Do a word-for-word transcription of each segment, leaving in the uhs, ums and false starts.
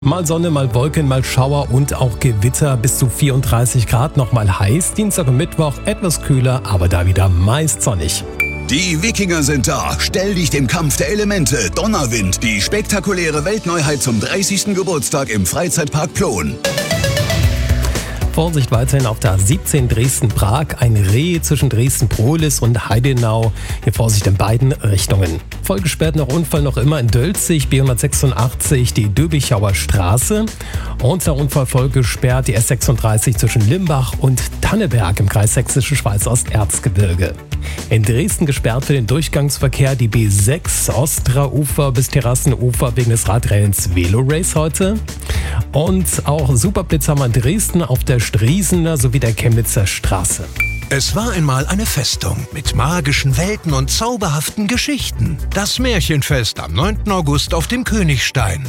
Mal Sonne, mal Wolken, mal Schauer und auch Gewitter, bis zu vierunddreißig Grad, nochmal heiß. Dienstag und Mittwoch etwas kühler, aber da wieder meist sonnig. Die Wikinger sind da. Stell dich dem Kampf der Elemente. Donnerwind, die spektakuläre Weltneuheit zum dreißigsten Geburtstag im Freizeitpark Plon. Vorsicht weiterhin auf der A siebzehn Dresden-Prag. Ein Reh zwischen Dresden-Prohlis und Heidenau. Hier Vorsicht in beiden Richtungen. Vollgesperrt noch Unfall noch immer in Dölzig, B hundertsechsundachtzig, die Döbichauer Straße. Und der Unfall vollgesperrt, die S sechsunddreißig zwischen Limbach und Tanneberg im Kreis Sächsische Schweiz Osterzgebirge. In Dresden gesperrt für den Durchgangsverkehr die B sechs Ostra-Ufer bis Terrassenufer wegen des Radrennens Velo Race heute. Und auch Superblitz haben wir in Dresden auf der Striesener sowie der Chemnitzer Straße. Es war einmal eine Festung mit magischen Welten und zauberhaften Geschichten. Das Märchenfest am neunten August auf dem Königstein.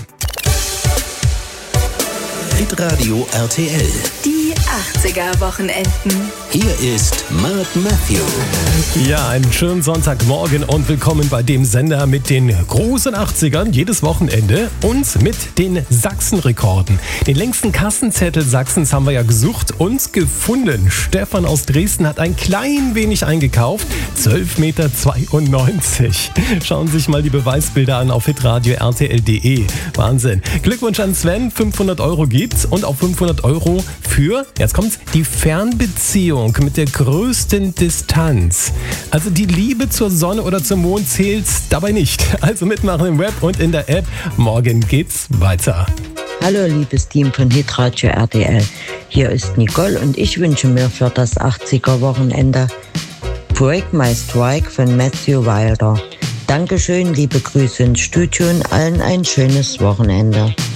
Hitradio R T L. Die achtziger-Wochenenden. Hier ist Mark Matthew. Ja, einen schönen Sonntagmorgen und willkommen bei dem Sender mit den großen achtzigern jedes Wochenende und mit den Sachsenrekorden. Den längsten Kassenzettel Sachsens haben wir ja gesucht und gefunden. Stefan aus Dresden hat ein klein wenig eingekauft. zwölf Meter zweiundneunzig. Schauen Sie sich mal die Beweisbilder an auf hitradio r t l punkt d e. Wahnsinn. Glückwunsch an Sven. fünfhundert Euro gibt's und auch fünfhundert Euro für, jetzt kommt's, die Fernbeziehung mit der größten Distanz. Also die Liebe zur Sonne oder zum Mond zählt dabei nicht. Also mitmachen im Web und in der App. Morgen geht's weiter. Hallo liebes Team von Hitradio R T L. Hier ist Nicole und ich wünsche mir für das achtziger-Wochenende Break My Strike von Matthew Wilder. Dankeschön, liebe Grüße ins Studio und allen ein schönes Wochenende.